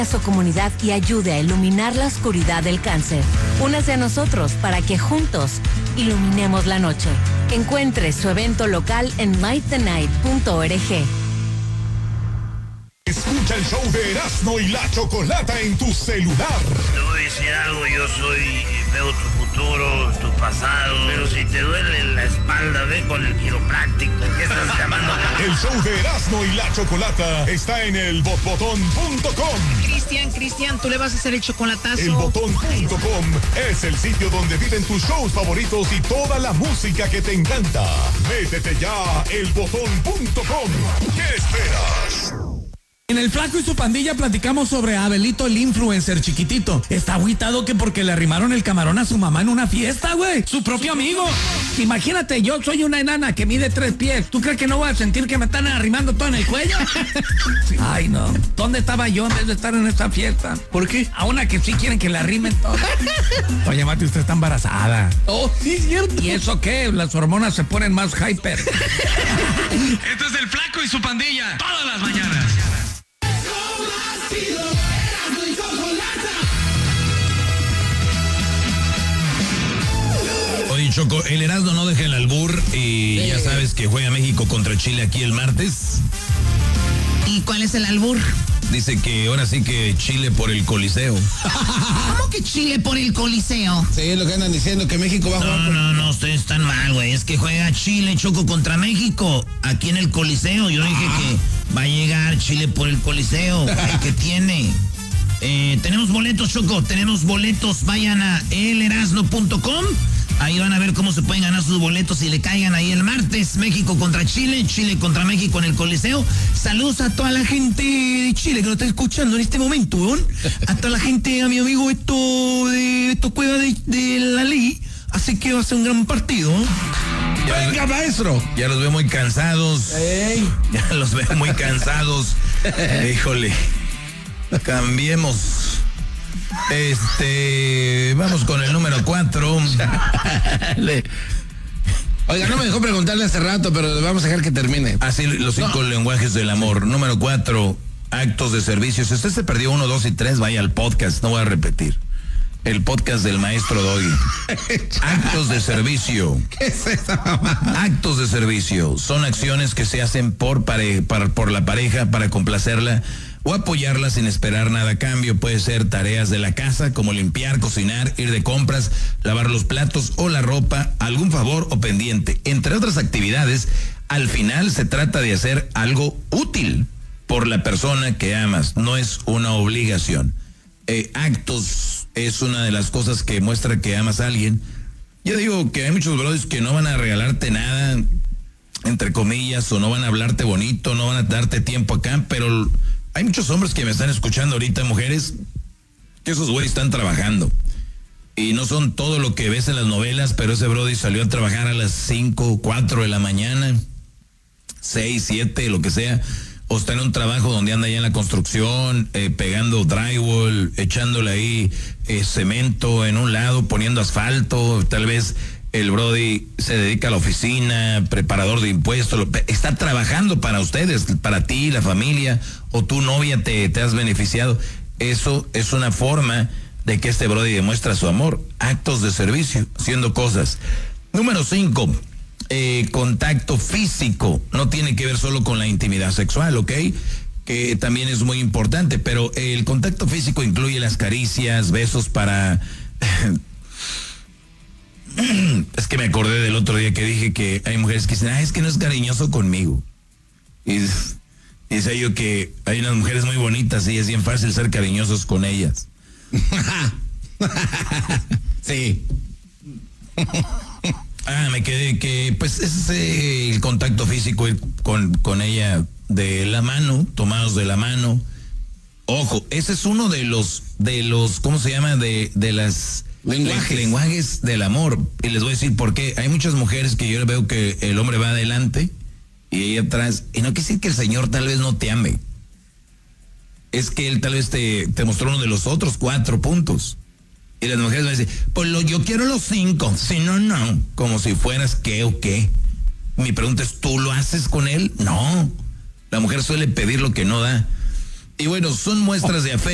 a su comunidad y ayude a iluminar la oscuridad del cáncer. Únase a nosotros para que juntos iluminemos la noche. Encuentre su evento local en mightthenight.org. Escucha el show de Erasmo y la Chocolata en tu celular. Te voy a decir algo, yo veo tu futuro, tu pasado, pero si te duele la espalda, ve con el quiropráctico. ¿Qué estás llamando? El show de Erasmo y la Chocolata está en el botbotón.com. Cristian, tú le vas a hacer el chocolatazo. Elbotón.com es el sitio donde viven tus shows favoritos y toda la música que te encanta. Métete ya a elbotón.com. ¿Qué esperas? En El Flaco y su pandilla platicamos sobre Abelito, el influencer chiquitito. Está agüitado que porque le arrimaron el camarón a su mamá en una fiesta, güey. Su propio amigo. Imagínate, yo soy una enana que mide 3 pies. ¿Tú crees que no voy a sentir que me están arrimando todo en el cuello? Ay, no. ¿Dónde estaba yo en vez de estar en esta fiesta? ¿Por qué? A una que sí quieren que le arrimen todo. Oye, Mati, usted está embarazada. Oh, sí, cierto. ¿Y eso qué? Las hormonas se ponen más hyper. Esto es El Flaco y su pandilla. Todas las mañanas. Oye, Choco, el Erasmo no deja el albur y ya sabes que juega México contra Chile aquí el martes. ¿Y cuál es el albur? Dice que ahora sí que Chile por el Coliseo. ¿Cómo que Chile por el Coliseo? Sí, es lo que andan diciendo, que México va a jugar. No, ustedes están mal, güey. Es que juega Chile, Choco, contra México, aquí en el Coliseo. Yo dije que va a llegar Chile por el Coliseo. ¿Qué tiene? Tenemos boletos, Choco, tenemos boletos. Vayan a elerasno.com. Ahí van a ver cómo se pueden ganar sus boletos y le caigan ahí el martes. México contra Chile, Chile contra México en el Coliseo. Saludos a toda la gente de Chile que nos está escuchando en este momento, ¿no? A toda la gente, a mi amigo Beto Cueva de la Ley. Así que va a ser un gran partido. ¡Venga, maestro! Ya los veo muy cansados. ¡Ey! Ya los veo muy cansados. Híjole. Cambiemos. Vamos con el número 4. Oiga, no me dejó preguntarle hace rato, pero le vamos a dejar que termine. Así los 5 lenguajes del amor. Número 4, actos de servicio. Si usted se perdió 1, 2 y 3, vaya al podcast, no voy a repetir. El podcast del maestro Doggy. Actos de servicio. ¿Qué es esa mamá? Actos de servicio son acciones que se hacen por la pareja, para complacerla o apoyarla sin esperar nada a cambio. Puede ser tareas de la casa como limpiar, cocinar, ir de compras, lavar los platos o la ropa, algún favor o pendiente. Entre otras actividades, al final se trata de hacer algo útil por la persona que amas, no es una obligación. Actos es una de las cosas que muestra que amas a alguien. Yo digo que hay muchos brothers que no van a regalarte nada, entre comillas, o no van a hablarte bonito, no van a darte tiempo acá, pero hay muchos hombres que me están escuchando ahorita, mujeres, que esos güeyes están trabajando. Y no son todo lo que ves en las novelas, pero ese brody salió a trabajar a las 5, 4 de la mañana, 6, 7, lo que sea. O está en un trabajo donde anda ya en la construcción, pegando drywall, echándole ahí cemento en un lado, poniendo asfalto. Tal vez el brody se dedica a la oficina, preparador de impuestos. Está trabajando para ustedes, para ti, la familia, o tu novia te has beneficiado. Eso es una forma de que este brody demuestra su amor. Actos de servicio, haciendo cosas. Número 5. Contacto físico. No tiene que ver solo con la intimidad sexual, ¿ok? Que también es muy importante, pero el contacto físico incluye las caricias, besos para... Es que me acordé del otro día que dije que hay mujeres que dicen, es que no es cariñoso conmigo. Y decía yo que hay unas mujeres muy bonitas y es bien fácil ser cariñosos con ellas. Sí. Me quedé que, pues, ese es el contacto físico, ir con ella de la mano, tomados de la mano. Ojo, ese es uno de los, ¿cómo se llama? De las lenguajes del amor. Y les voy a decir por qué. Hay muchas mujeres que yo veo que el hombre va adelante y ella atrás. Y no quiere decir que el Señor tal vez no te ame. Es que él tal vez te mostró uno de los otros 4 puntos. Y las mujeres van a decir, pues yo quiero los 5, si no, no. Como si fueras qué o qué. Mi pregunta es, ¿tú lo haces con él? No. La mujer suele pedir lo que no da. Y bueno, son muestras de afecto.